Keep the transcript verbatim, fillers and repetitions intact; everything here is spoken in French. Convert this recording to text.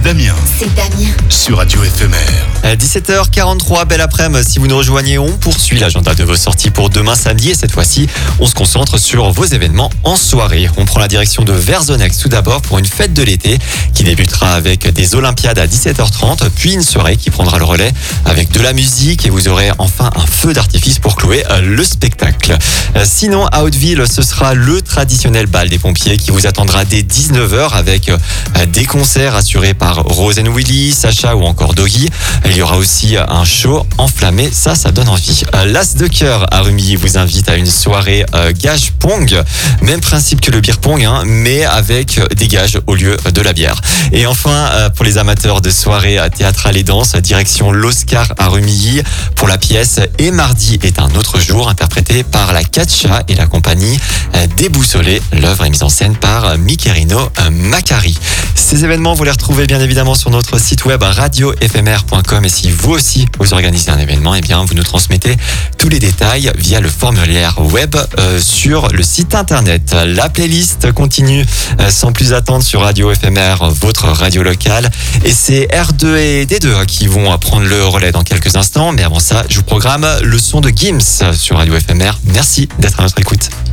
Damien C'est Damien. sur Radio F M R. À dix-sept heures quarante-trois, belle après-midi. Si vous nous rejoignez, on poursuit l'agenda de vos sorties pour demain samedi. Et cette fois-ci, on se concentre sur vos événements en soirée. On prend la direction de Verzonex tout d'abord pour une fête de l'été qui débutera avec des Olympiades à dix-sept heures trente, puis une soirée qui prendra le relais avec de la musique et vous aurez enfin un feu d'artifice pour clouer le spectacle. Sinon, à Hauteville, ce sera le traditionnel bal des pompiers qui vous attendra dès dix-neuf heures avec des concerts assurés par Rose and Willy, Sacha ou encore Doggy. Il y aura aussi un show enflammé, ça, ça donne envie. L'As de cœur à Rumilly vous invite à une soirée euh, gage pong, même principe que le beer pong, hein, mais avec des gages au lieu de la bière. Et enfin, euh, pour les amateurs de soirées théâtrales et danse, direction l'Oscar à Rumilly pour la pièce Et mardi est un autre jour, interprétée par la Catcha et la compagnie euh, Déboussolée. L'œuvre est mise en scène par Micherino Macari. Ces événements, vous les retrouvez bien évidemment sur notre site web radio f m r point com et si vous aussi vous organisez un événement, eh bien vous nous transmettez tous les détails via le formulaire web euh, sur le site internet. La playlist continue euh, sans plus attendre sur Radio F M R, votre radio locale, et c'est R deux et D deux qui vont prendre le relais dans quelques instants, mais avant ça, je vous programme le son de Gims sur Radio F M R. Merci d'être à notre écoute.